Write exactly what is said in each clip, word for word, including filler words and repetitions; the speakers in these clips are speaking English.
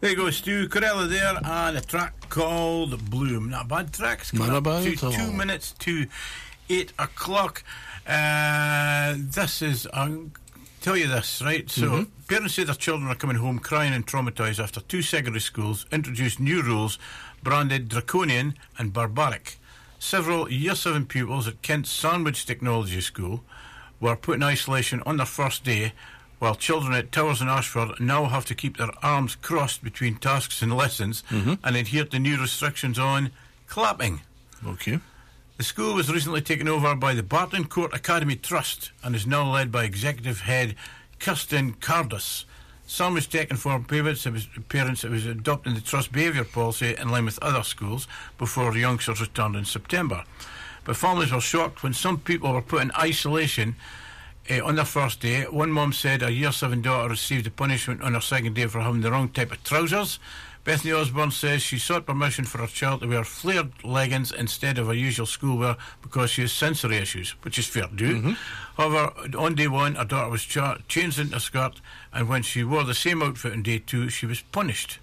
There you go, Stu Corella there, and a track called Bloom. Not a bad track. It's Not a bad to two minutes to eight o'clock. Uh, this is, I'll tell you this, right? So, mm-hmm. parents say their children are coming home crying and traumatised after two secondary schools introduced new rules branded draconian and barbaric. Several Year seven pupils at Kent's Sandwich Technology School were put in isolation on their first day, while children at Towers and Ashford now have to keep their arms crossed between tasks and lessons mm-hmm. and adhere to new restrictions on clapping. Okay. The school was recently taken over by the Barton Court Academy Trust and is now led by Executive Head Kirsten Cardus. Sandwich Tech informed parents it was, parents it was adopting the Trust behaviour policy in line with other schools before the youngsters returned in September. But families were shocked when some people were put in isolation Uh, on their first day. One mum said her Year seven daughter received a punishment on her second day for having the wrong type of trousers. Bethany Osborne says she sought permission for her child to wear flared leggings instead of her usual schoolwear because she has sensory issues, which is fair to do. Mm-hmm. However, on day one, her daughter was cha- changed into a skirt, and when she wore the same outfit on day two, she was punished.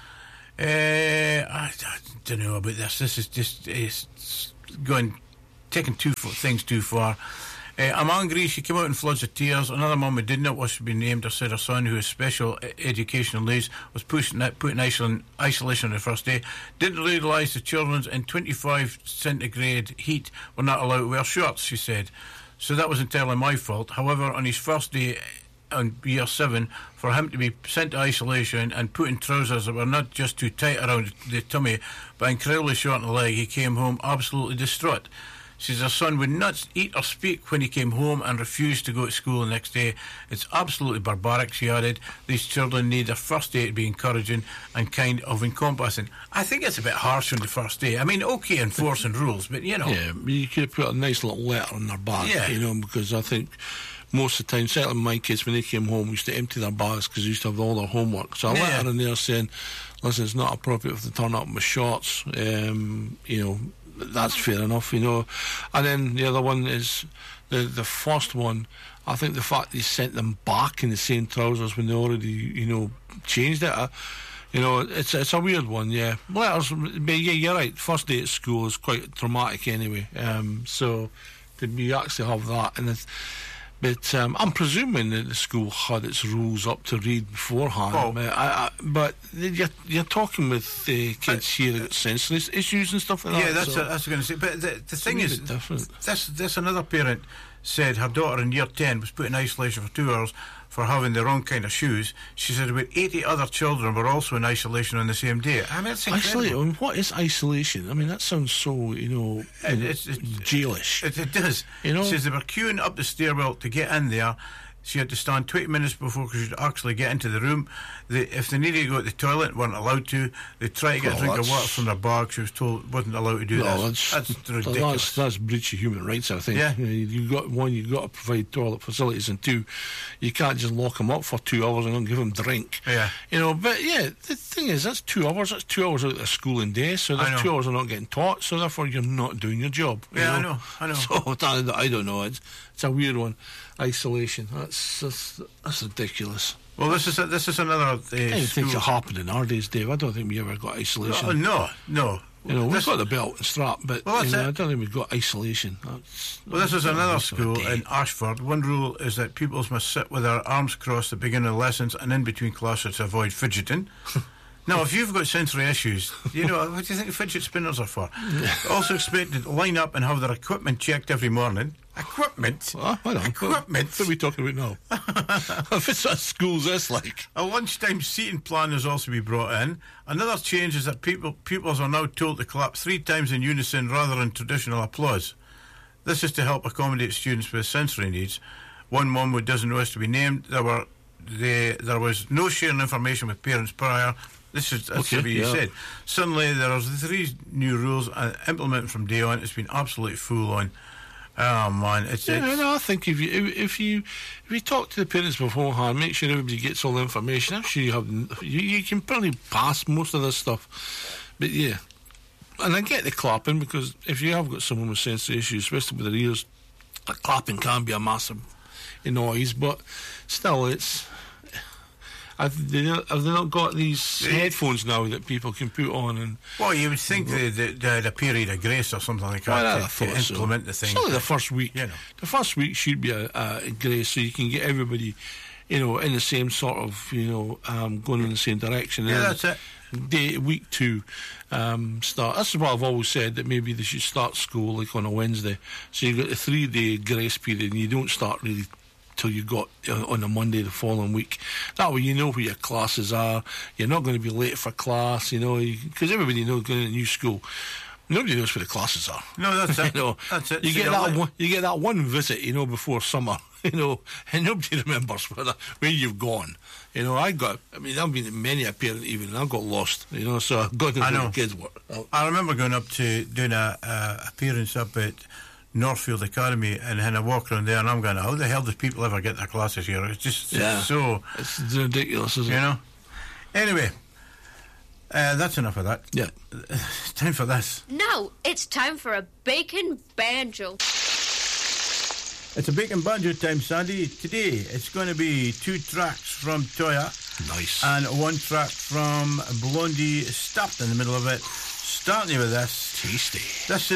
Uh, I, I don't know about this. This is just it's going, taking two things too far. Uh, I'm angry. She came out in floods of tears. Another mum who did not wish to be named her said her son, who has special educational needs, was pushed in, put in isolation, isolation on the first day. Didn't realise the children in twenty-five centigrade heat were not allowed to wear shorts, she said. So that was entirely my fault. However, on his first day on Year seven, for him to be sent to isolation and put in trousers that were not just too tight around the tummy, but incredibly short in the leg, he came home absolutely distraught. She says her son would not eat or speak when he came home and refused to go to school the next day. It's absolutely barbaric, she added. These children need their first day to be encouraging and kind of encompassing. I think it's a bit harsh on the first day. I mean, okay, enforcing rules, but, you know. Yeah, you could put a nice little letter on their bag, yeah. you know, because I think most of the time, certainly my kids, when they came home, used to empty their bags because they used to have all their homework. So a yeah. letter in there saying, listen, it's not appropriate for them to turn up with shorts, um, you know, that's fair enough, you know. And then the other one is the the first one. I think the fact they sent them back in the same trousers when they already, you know, changed it. Uh, you know, it's it's a weird one, yeah. Letters, but yeah, you're right. First day at school is quite traumatic anyway. Um, so did we actually have that? And it's, but um, I'm presuming that the school had its rules up to read beforehand. Oh. Uh, I, I, but you're, you're talking with uh, kids here that got sensory issues and stuff like yeah, that. Yeah, that's so what I was going to say. But the, the thing is, different. this this another parent said her daughter in Year ten was put in isolation for two hours for having the wrong kind of shoes. She said about eighty other children were also in isolation on the same day. I mean, it's incredible. Isolation? What is isolation? I mean, that sounds so, you know, it, it's, it's, jailish. It, it does. You know? She says they were queuing up the stairwell to get in there. She had to stand twenty minutes before she could actually get into the room. They, if they needed to go to the toilet, weren't allowed to. They tried to get well, a drink of water from their bag. She was told wasn't allowed to do no, that. That's, that's ridiculous. That's, that's breach of human rights, I think. Yeah. You know, you got one, you've got to provide toilet facilities, and two, you can't just lock them up for two hours and not give them drink. Yeah. You know, but yeah, the thing is, that's two hours. That's two hours out of the schooling day, so that's two hours are not getting taught. So therefore, you're not doing your job. You yeah, know? I know. I know. So that, I don't know. It's it's a weird one. Isolation. That's that's, that's ridiculous. Well, this is a, this is another. Uh, I don't think it happened in our days, Dave. I don't think we ever got isolation. Uh, no, no. You know, we've this, got the belt and strap, but well, you know, I don't think we've got isolation. That's, well, this is another school in Ashford. One rule is that pupils must sit with their arms crossed at the beginning of lessons and in between classes to avoid fidgeting. Now, if you've got sensory issues, you know, what do you think fidget spinners are for? Also expected to line up and have their equipment checked every morning. Equipment? Oh, hold on. Equipment? What are we talking about now? If it's at schools, that's like... A lunchtime seating plan has also been brought in. Another change is that people, pupils are now told to clap three times in unison rather than traditional applause. This is to help accommodate students with sensory needs. One mum who doesn't wish to be named, there were the, there was no sharing information with parents prior. This is that's okay, what you yeah. said. Suddenly, there are three new rules and implemented from day on. It's been absolutely full on. Oh man, it's, yeah. it's No, I think if you if you if you talk to the parents beforehand, make sure everybody gets all the information. I'm sure you have you, you can probably pass most of this stuff. But yeah, and I get the clapping because if you have got someone with sensory issues, especially with their ears, a clapping can be a massive noise. But still, it's. have they not, have they not got these yeah. headphones now that people can put on? And well, you would think they, they, they had a period of grace or something like that well, to, to implement so. the thing. It's only the first week. You know. The first week should be a, a grace, so you can get everybody, you know, in the same sort of, you know, um, going in the same direction. Yeah, and that's it. Day, week two um, start. That's what I've always said, that maybe they should start school like on a Wednesday. So you've got a three day grace period, and you don't start really till you got uh, on a Monday the following week. That way you know where your classes are. You're not going to be late for class, you know, because everybody knows going to a new school. Nobody knows where the classes are. No, that's it. you know, that's it. You so get that one, you get that one visit, you know, before summer, you know, and nobody remembers where, the, where you've gone. You know, I got, I mean, I've been at many a parent even, and I got lost, you know, so I've got to know where the kids were. I remember going up to doing a, a appearance up at Northfield Academy, and then I walk around there and I'm going, how the hell do people ever get their classes here? It's just yeah. it's so... It's ridiculous, isn't you it? You know? Anyway, uh, that's enough of that. Yeah. It's time for this. Now, it's time for a bacon banjo. It's a bacon banjo time, Sandy. Today, it's going to be two tracks from Toya. Nice. And one track from Blondie, stopped in the middle of it. Starting with this. Tasty. This is